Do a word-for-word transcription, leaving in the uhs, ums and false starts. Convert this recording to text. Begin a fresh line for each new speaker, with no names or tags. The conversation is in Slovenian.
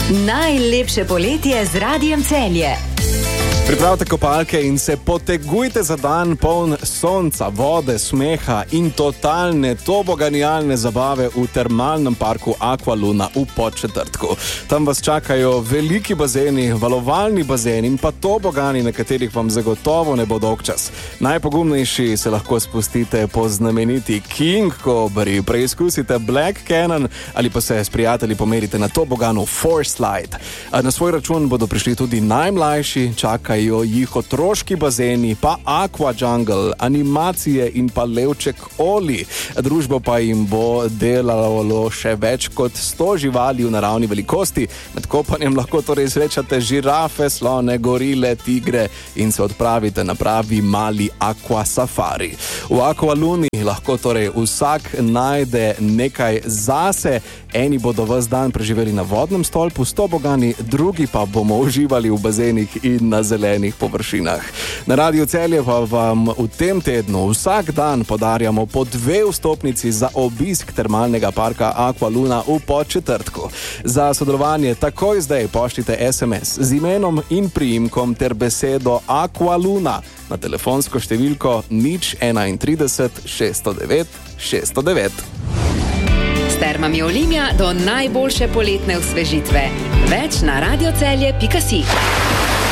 Najlepše poletje z Radiem Celje.
Pripravite kopalke in se potegujte za dan poln sonca, vode, smeha in totalne toboganijalne zabave v termalnem parku Aqualuna v Podčetrtku. Tam vas čakajo veliki bazeni, valovalni bazen in pa tobogani, na katerih vam zagotovo ne bo dolgčas. Najpogumnejši se lahko spustite po znameniti King Cobri, preizkusite Black Cannon ali pa se s prijatelji pomerite na toboganu Force Slide. Na svoj račun bodo prišli tudi najmlajši, čakajo jih otroški bazeni, pa Aqua Jungle, animacije in pa levček Oli. Družbo pa jim bo delalo še več kot sto živali v naravni velikosti. Med kopanjem lahko torej srečate žirafe, slone, gorile, tigre in se odpravite na pravi mali aqua safari. V Aqualuni lahko torej vsak najde nekaj zase. Eni bodo ves dan preživeli na vodnem stolpu s tobogani, drugi pa bomo uživali v bazenih in na zelenih površinah. Na Radiu Celje pa vam v tem tednu vsak dan podarjamo po dve vstopnici za obisk termalnega parka Aqualuna v Podčetrtku. Za sodelovanje takoj zdaj pošljite es em es z imenom in priimkom ter besedo Aqualuna na telefonsko številko nič trideset ena šeststo devet šeststo devet.
S termami Olimia do najboljše poletne osvežitve. Več na radiocelje pika si.